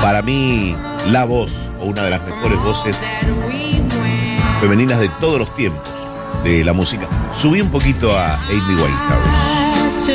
Para mí, la voz, o una de las mejores voces femeninas de todos los tiempos de la música. Subí un poquito a Amy Winehouse.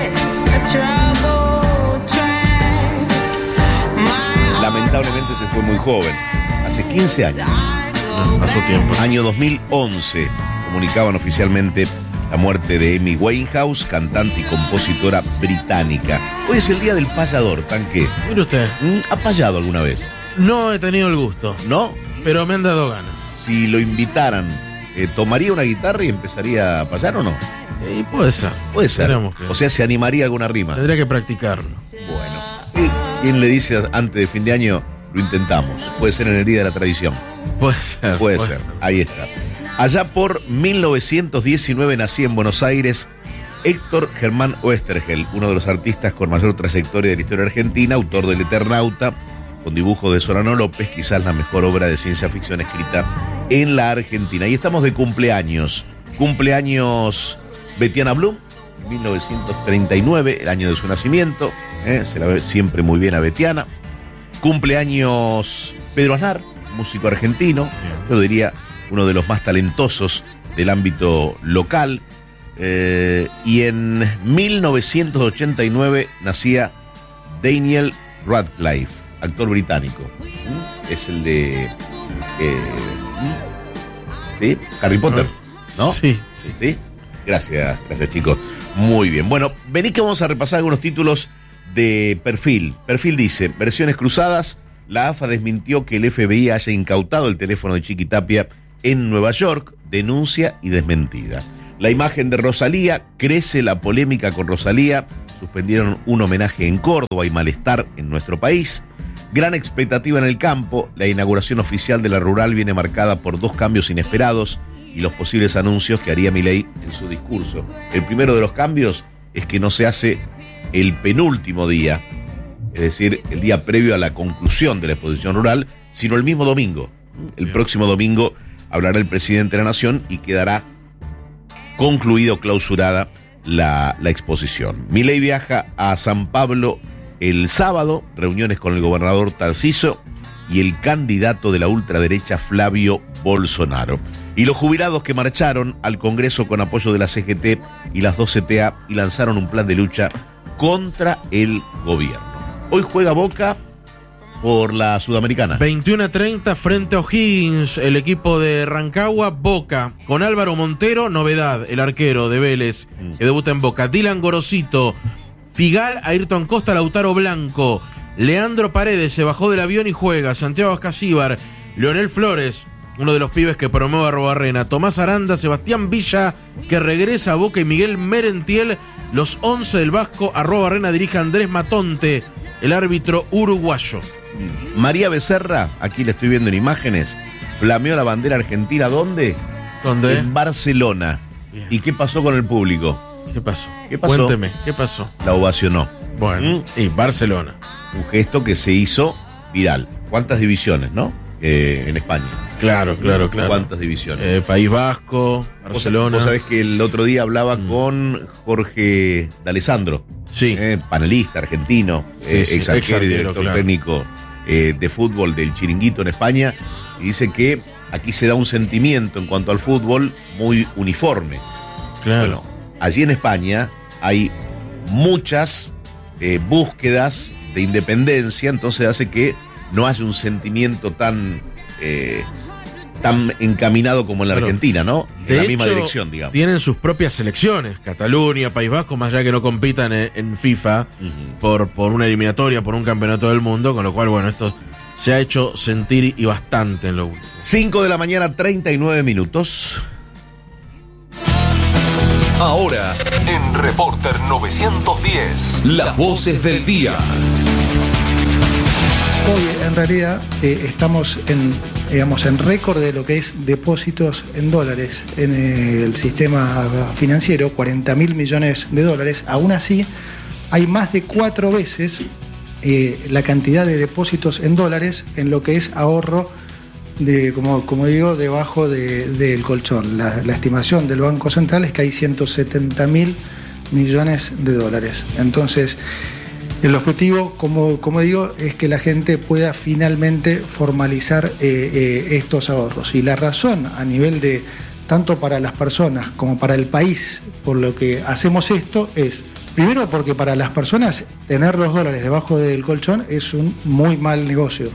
Lamentablemente se fue muy joven, hace 15 años. Pasó tiempo. Año 2011, comunicaban oficialmente la muerte de Amy Winehouse, cantante y compositora británica. Hoy es el día del payador, Tanque. Mire usted. ¿Ha payado alguna vez? No he tenido el gusto, ¿No? pero me han dado ganas. Si lo invitaran, ¿tomaría una guitarra y empezaría a payar o no? Y puede ser. Puede ser. Esperemos que- O sea, ¿se animaría a alguna rima? Tendría que practicarlo. Bueno. ¿Quién le dice antes de fin de año, lo intentamos? Puede ser en el Día de la Tradición. Puede ser. Puede ser. Ahí está. Allá por 1919 nacía en Buenos Aires Héctor Germán Oesterhel, uno de los artistas con mayor trayectoria de la historia argentina, autor del Eternauta, con dibujos de Solano López, quizás la mejor obra de ciencia ficción escrita en la Argentina. Y estamos de cumpleaños. Cumpleaños Betiana Blum, 1939, el año de su nacimiento. Se la ve siempre muy bien a Betiana. Cumpleaños Pedro Aznar, músico argentino, yo diría uno de los más talentosos del ámbito local. Y en 1989 nacía Daniel Radcliffe, actor británico. Es el de ¿sí? Harry Potter, ¿no? Sí. ¿Sí? Gracias chicos. Muy bien. Bueno, vení que vamos a repasar algunos títulos de Perfil. Perfil dice, versiones cruzadas, la AFA desmintió que el FBI haya incautado el teléfono de Chiqui Tapia en Nueva York, denuncia y desmentida. La imagen de Rosalía, crece la polémica con Rosalía, suspendieron un homenaje en Córdoba y malestar en nuestro país. Gran expectativa en el campo, la inauguración oficial de la rural viene marcada por 2 cambios inesperados y los posibles anuncios que haría Milei en su discurso. El primero de los cambios es que no se hace el penúltimo día, es decir, el día previo a la conclusión de la exposición rural, sino el mismo domingo. El próximo domingo hablará el presidente de la Nación y quedará concluido, clausurada la exposición. Milei viaja a San Pablo el sábado, reuniones con el gobernador Tarciso y el candidato de la ultraderecha Flavio Bolsonaro. Y los jubilados que marcharon al Congreso con apoyo de la CGT y las 2 CTA y lanzaron un plan de lucha contra el gobierno. Hoy juega Boca por la Sudamericana. 21:30 frente a O'Higgins, el equipo de Rancagua. Boca, con Álvaro Montero, novedad, el arquero de Vélez, que debuta en Boca. Dylan Gorosito, Figal, Ayrton Costa, Lautaro Blanco. Leandro Paredes se bajó del avión y juega. Santiago Ascasíbar, Leonel Flores, uno de los pibes que promueve a Arrobarrena. Tomás Aranda, Sebastián Villa, que regresa a Boca, y Miguel Merentiel. Los 11 del Vasco. Arrobarrena dirige a Andrés Matonte, el árbitro uruguayo. María Becerra, aquí la estoy viendo en imágenes, flameó la bandera argentina. ¿Dónde? ¿Dónde? En Barcelona. Bien. ¿Y qué pasó con el público? ¿Qué pasó? ¿Qué pasó? Cuénteme, ¿qué pasó? La ovacionó. Bueno, y Barcelona. Un gesto que se hizo viral. ¿Cuántas divisiones, no? En España. Claro. ¿Cuántas divisiones? País Vasco, Barcelona. Vos sabés que el otro día hablaba con Jorge D'Alessandro, Sí. panelista argentino, Sí, ex arquero y director claro. técnico de fútbol del Chiringuito en España, y dice que aquí se da un sentimiento en cuanto al fútbol muy uniforme. Claro. Bueno, allí en España hay muchas búsquedas de independencia, entonces hace que no haya un sentimiento tan encaminado como en la Claro. Argentina, ¿no? En De la misma hecho, dirección, digamos. tienen sus propias selecciones, Cataluña, País Vasco, más allá que no compitan en FIFA por una eliminatoria, por un campeonato del mundo, con lo cual, bueno, esto se ha hecho sentir y bastante en lo último. 5 de la mañana, 39 minutos. Ahora, en Reporter 910, las voces del día. Hoy en realidad estamos en récord de lo que es depósitos en dólares en el sistema financiero, 40.000 millones de dólares. Aún así, hay más de 4 veces la cantidad de depósitos en dólares en lo que es ahorro, como digo, debajo del colchón. La estimación del Banco Central es que hay 170.000 millones de dólares. Entonces, El objetivo, como digo, es que la gente pueda finalmente formalizar estos ahorros. Y la razón a nivel de, tanto para las personas como para el país, por lo que hacemos esto es, primero porque para las personas tener los dólares debajo del colchón es un muy mal negocio.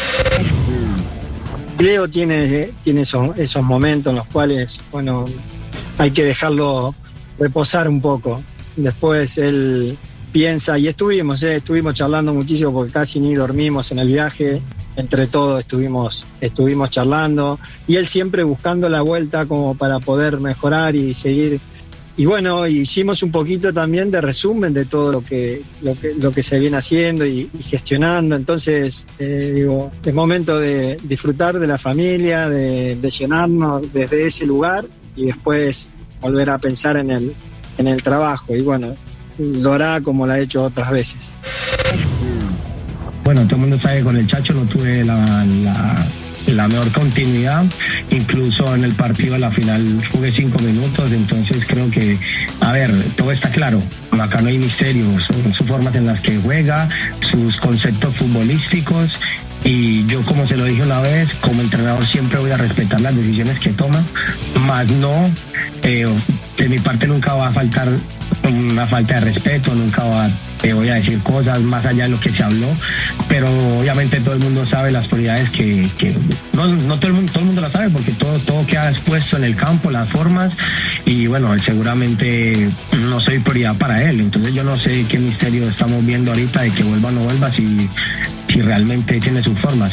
Leo tiene esos momentos en los cuales, bueno, hay que dejarlo reposar un poco. Después él piensa, y estuvimos charlando muchísimo porque casi ni dormimos en el viaje, entre todos estuvimos charlando, y él siempre buscando la vuelta como para poder mejorar y seguir. Y bueno, hicimos un poquito también de resumen de todo lo que se viene haciendo y gestionando. Entonces, es momento de disfrutar de la familia, de llenarnos desde ese lugar y después volver a pensar en el trabajo. Y bueno, lo hará como lo ha hecho otras veces. Bueno, todo el mundo sabe que con el Chacho no tuve la mejor continuidad, incluso en el partido a la final jugué 5 minutos, entonces creo que, a ver, todo está claro, acá no hay misterio, son sus formas en las que juega, sus conceptos futbolísticos, y yo, como se lo dije una vez, como entrenador siempre voy a respetar las decisiones que toma, más no, de mi parte nunca va a faltar una falta de respeto, nunca voy a decir cosas más allá de lo que se habló, pero obviamente todo el mundo sabe las prioridades que no todo el mundo la sabe, porque todo queda expuesto en el campo, las formas, y bueno, seguramente no soy prioridad para él, entonces yo no sé qué misterio estamos viendo ahorita de que vuelva o no vuelva, si realmente tiene sus formas.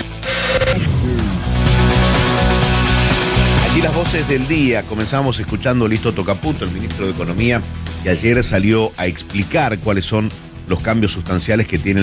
Aquí las voces del día. Comenzamos escuchando Listo Tocapunto, el ministro de Economía, que ayer salió a explicar cuáles son los cambios sustanciales que tiene